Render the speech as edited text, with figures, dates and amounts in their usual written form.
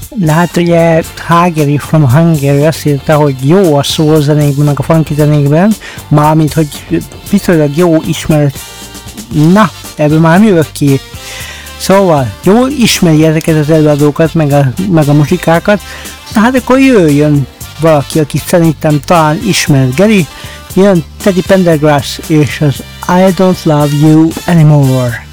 Hát ugye Hageri from Hungary azt írta, hogy jó a soul zenékben, meg a funky zenékben, mármint, hogy viszonylag jó ismert. Na, ebből már jövök ki. Szóval, jól ismeri ezeket az előadókat, meg a muzsikákat, na hát akkor jöjjön valaki, aki szerintem talán ismer Geri, jön Teddy Pendergrass és az I Don't Love You Anymore.